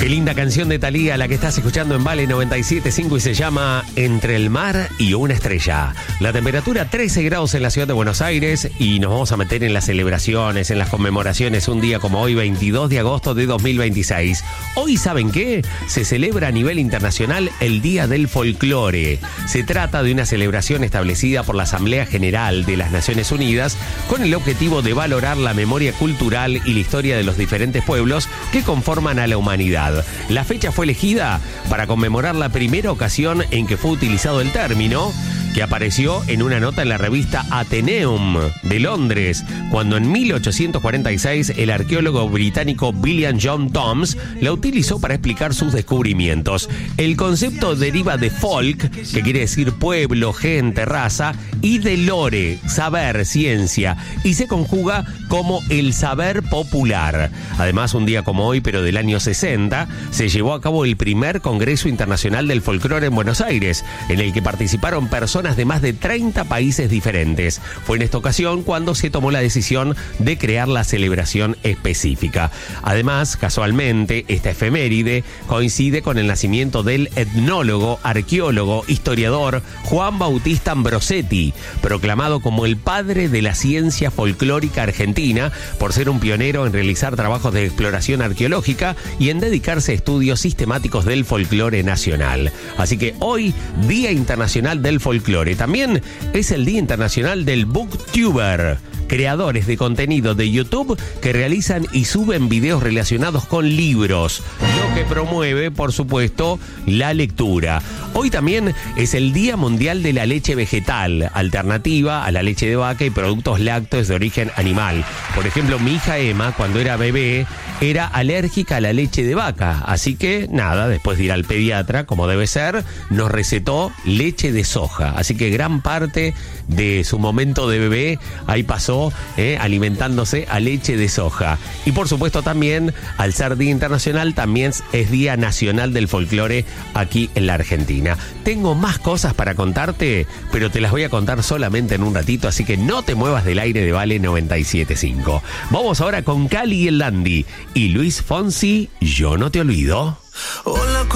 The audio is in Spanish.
Qué linda canción de Thalía, la que estás escuchando en Vale 97.5 y se llama Entre el mar y una estrella. La temperatura 13 grados en la ciudad de Buenos Aires y nos vamos a meter en las celebraciones, en las conmemoraciones, un día como hoy, 22 de agosto de 2026. Hoy, ¿saben qué? Se celebra a nivel internacional el Día del Folclore. Se trata de una celebración establecida por la Asamblea General de las Naciones Unidas con el objetivo de valorar la memoria cultural y la historia de los diferentes pueblos que conforman a la humanidad. La fecha fue elegida para conmemorar la primera ocasión en que fue utilizado el término, que apareció en una nota en la revista Athenaeum de Londres, cuando en 1846 el arqueólogo británico William John Thoms la utilizó para explicar sus descubrimientos. El concepto deriva de folk, que quiere decir pueblo, gente, raza, y de lore, saber, ciencia, y se conjuga como el saber popular. Además, un día como hoy, pero del año 60, se llevó a cabo el primer Congreso Internacional del Folclore en Buenos Aires, en el que participaron personas de más de 30 países diferentes. Fue en esta ocasión cuando se tomó la decisión de crear la celebración específica. Además, casualmente, esta efeméride coincide con el nacimiento del etnólogo, arqueólogo, historiador Juan Bautista Ambrosetti, proclamado como el padre de la ciencia folclórica argentina por ser un pionero en realizar trabajos de exploración arqueológica y en dedicarse a estudios sistemáticos del folclore nacional. Así que hoy, Día Internacional del Folclore. También es el Día Internacional del Booktuber, creadores de contenido de YouTube que realizan y suben videos relacionados con libros, lo que promueve, por supuesto, la lectura. Hoy también es el Día Mundial de la Leche Vegetal, alternativa a la leche de vaca y productos lácteos de origen animal. Por ejemplo, mi hija Emma, cuando era bebé, era alérgica a la leche de vaca, así que nada, después de ir al pediatra, como debe ser, nos recetó leche de soja. Así que gran parte de su momento de bebé ahí pasó alimentándose a leche de soja. Y por supuesto también, al ser Día Internacional, también es Día Nacional del Folclore aquí en la Argentina. Tengo más cosas para contarte, pero te las voy a contar solamente en un ratito, así que no te muevas del aire de Vale 97.5. Vamos ahora con Cali y el Dandy y Luis Fonsi, Yo no te olvido. Hola.